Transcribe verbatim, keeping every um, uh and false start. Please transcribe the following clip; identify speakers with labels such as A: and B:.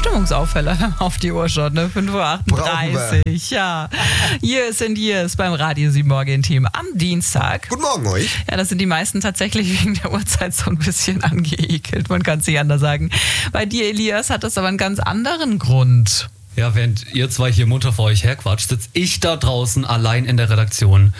A: Stimmungsaufheller auf die Uhr schon, ne? fünf Uhr achtunddreißig. Ja. Years and Years beim Radio sieben Morgen-Team am Dienstag.
B: Guten Morgen euch.
A: Ja, das sind die meisten tatsächlich wegen der Uhrzeit so ein bisschen angeekelt. Man kann es nicht anders sagen. Bei dir, Elias, hat das aber einen ganz anderen Grund.
C: Ja, während ihr zwei hier munter vor euch herquatscht, sitze ich da draußen allein in der Redaktion